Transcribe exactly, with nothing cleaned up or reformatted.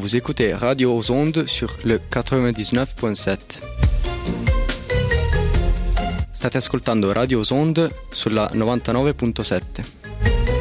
Vous écoutez Radio aux Ondes sur le quatre-vingt-dix-neuf virgola sette. State ascoltando Radio aux Ondes sulla novantanove virgola sette.